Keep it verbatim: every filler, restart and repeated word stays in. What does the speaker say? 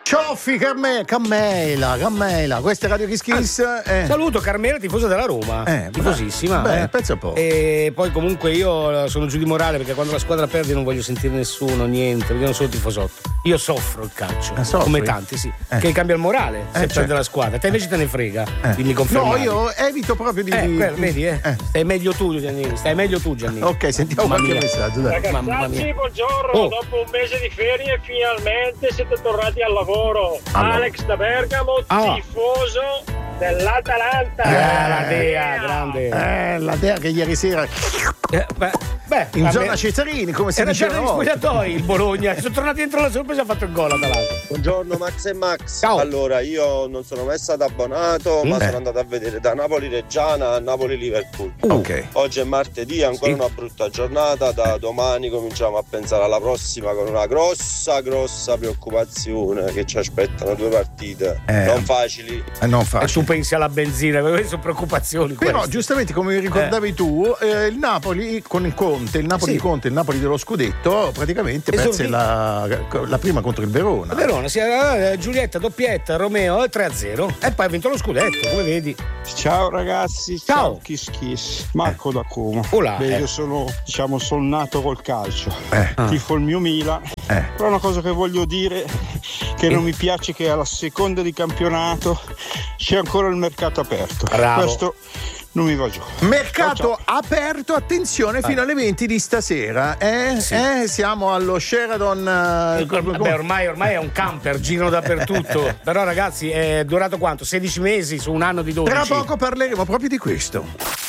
Cioffi, Carme- Carmela, Carmela, questa è Radio Kiss Kiss. Ah, eh. Saluto Carmela, tifosa della Roma. Eh, tifosissima. beh, eh. pensa un po'. E poi comunque io sono giù di morale perché quando la squadra perde non voglio sentire nessuno, niente, perché non sono tifosotto. Io soffro il calcio, Ah, come tanti, sì. Eh. Che cambia il morale se Eh, perde certo. la squadra. Te invece te ne frega. Eh. Quindi confermavi. No, io evito proprio di. Eh, quello, vedi, eh? Eh. Stai meglio tu, Giannini. Stai meglio tu, Giannini. Ok, sentiamo Mamma qualche mia. messaggio. Dai. Mamma Ragazzi, mia. buongiorno, Oh. dopo un mese di ferie finalmente siete tornati al lavoro. Allora. Alex da Bergamo, Ah. tifoso dell'Atalanta. Eh, la Dea, grande. Eh, la Dea che ieri sera Eh, beh, beh, in vabbè. zona Cesarini, come si Era già diceva negli una volta. spogliatoi il Bologna. Sono tornati dentro la sorpresa e ha fatto il gol Atalanta. Buongiorno Max e Max. Ciao. Allora, io non sono mai stato abbonato, ma Mm. sono andato a vedere da Napoli Reggiana a Napoli Liverpool. Ok. Oggi è martedì, ancora Sì. una brutta giornata. Da domani cominciamo a pensare alla prossima con una grossa, grossa preoccupazione che ci aspettano due partite Eh. non facili. Eh, non E facile. tu pensi alla benzina, queste sono preoccupazioni. Però queste. giustamente come ricordavi tu, eh, il Napoli con il Conte, il Napoli Sì. di Conte, il Napoli dello scudetto, praticamente perse Esordi- la, la prima contro il Verona. Verona, sì, eh, Giulietta, doppietta, Romeo tre a zero e poi ha vinto lo scudetto, come vedi. Ciao ragazzi, Ciao. ciao Kiss Kiss, Marco da Como. Olà, Beh, eh. io sono, diciamo, sono nato col calcio. Eh. Tifo il mio Milan. Eh. Però una cosa che voglio dire che non mi piace che alla seconda di campionato c'è ancora il mercato aperto. Bravo. Questo non mi va giù. Mercato Ciao, ciao. aperto, attenzione, fino alle venti di stasera. Eh? Sì. Eh, siamo allo Sheraton. eh, Vabbè, ormai, ormai è un camper, girano dappertutto. Però ragazzi, è durato quanto? sedici mesi su un anno di dodici. Tra poco parleremo proprio di questo.